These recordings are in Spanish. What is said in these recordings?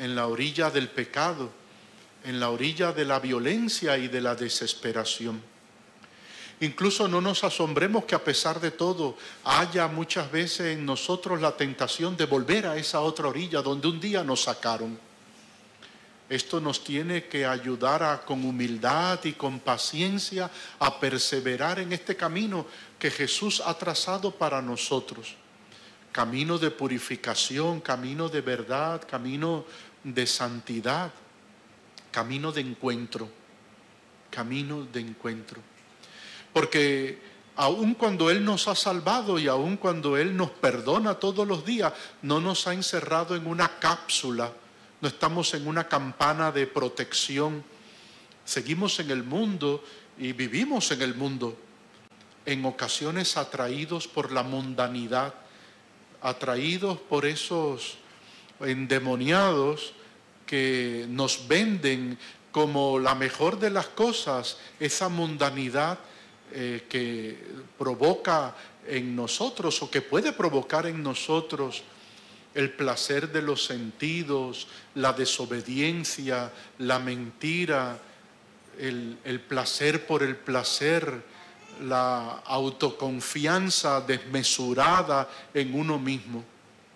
en la orilla del pecado, en la orilla de la violencia y de la desesperación. Incluso no nos asombremos que a pesar de todo haya muchas veces en nosotros la tentación de volver a esa otra orilla donde un día nos sacaron. Esto nos tiene que ayudar con humildad y con paciencia a perseverar en este camino que Jesús ha trazado para nosotros. Camino de purificación, camino de verdad, camino de santidad, camino de encuentro, camino de encuentro. Porque aun cuando Él nos ha salvado y aun cuando Él nos perdona todos los días, no nos ha encerrado en una cápsula, no estamos en una campana de protección. Seguimos en el mundo y vivimos en el mundo, en ocasiones atraídos por la mundanidad, atraídos por esos endemoniados que nos venden como la mejor de las cosas, esa mundanidad que provoca en nosotros o que puede provocar en nosotros el placer de los sentidos, la desobediencia, la mentira, el placer por el placer, la autoconfianza desmesurada en uno mismo.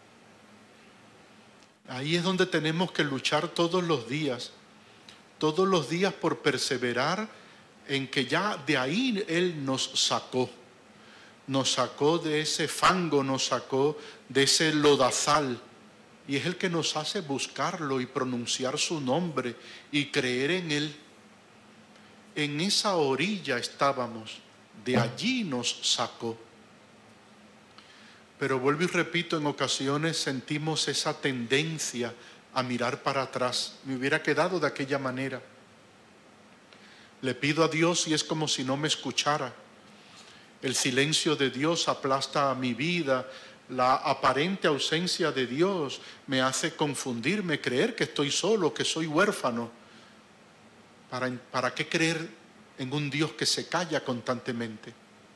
Ahí es donde tenemos que luchar todos los días por perseverar en que ya de ahí Él nos sacó de ese fango, nos sacó de ese lodazal, y es el que nos hace buscarlo y pronunciar su nombre y creer en Él. En esa orilla estábamos, de allí nos sacó. Pero vuelvo y repito, en ocasiones sentimos esa tendencia a mirar para atrás. Me hubiera quedado de aquella manera. Le pido a Dios y es como si no me escuchara. El silencio de Dios aplasta a mi vida. La aparente ausencia de Dios me hace confundirme, creer que estoy solo, que soy huérfano. ¿Para qué creer en un Dios que se calla constantemente?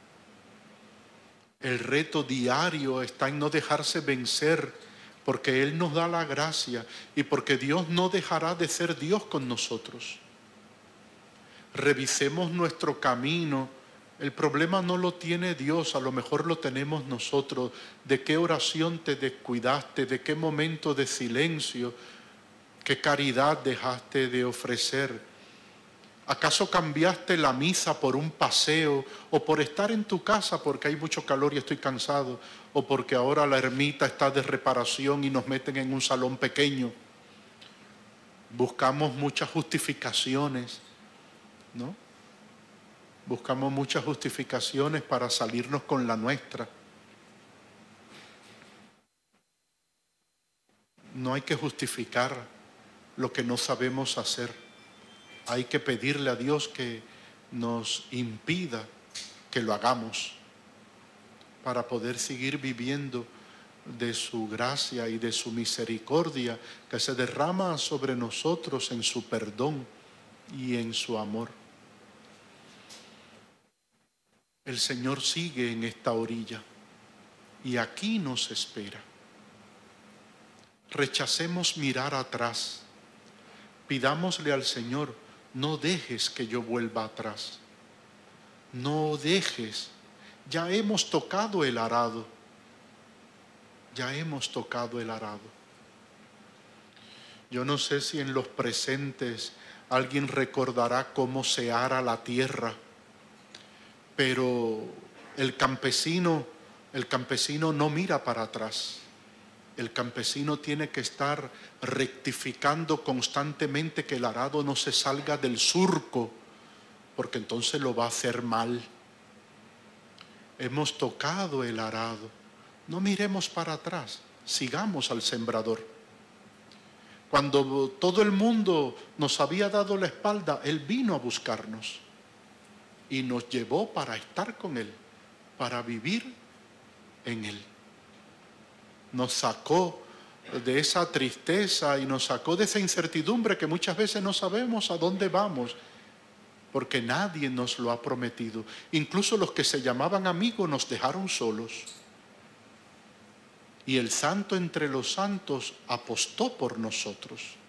El reto diario está en no dejarse vencer, porque Él nos da la gracia y porque Dios no dejará de ser Dios con nosotros. Revisemos nuestro camino. El problema no lo tiene Dios, a lo mejor lo tenemos nosotros. ¿De qué oración te descuidaste? ¿De qué momento de silencio? ¿Qué caridad dejaste de ofrecer? ¿Acaso cambiaste la misa por un paseo o por estar en tu casa porque hay mucho calor y estoy cansado, o porque ahora la ermita está de reparación y nos meten en un salón pequeño? Buscamos muchas justificaciones, ¿no? Buscamos muchas justificaciones para salirnos con la nuestra. No hay que justificar lo que no sabemos hacer. Hay que pedirle a Dios que nos impida que lo hagamos para poder seguir viviendo de su gracia y de su misericordia que se derrama sobre nosotros en su perdón y en su amor. El Señor sigue en esta orilla y aquí nos espera. Rechacemos mirar atrás. Pidámosle al Señor: no dejes que yo vuelva atrás. No dejes. Ya hemos tocado el arado. Ya hemos tocado el arado. Yo no sé si en los presentes alguien recordará cómo se ara la tierra, pero el campesino no mira para atrás. El campesino tiene que estar rectificando constantemente que el arado no se salga del surco, porque entonces lo va a hacer mal. Hemos tocado el arado. No miremos para atrás, sigamos al sembrador. Cuando todo el mundo nos había dado la espalda, Él vino a buscarnos y nos llevó para estar con Él, para vivir en Él. Nos sacó de esa tristeza y nos sacó de esa incertidumbre que muchas veces no sabemos a dónde vamos, porque nadie nos lo ha prometido. Incluso los que se llamaban amigos nos dejaron solos. Y el santo entre los santos apostó por nosotros.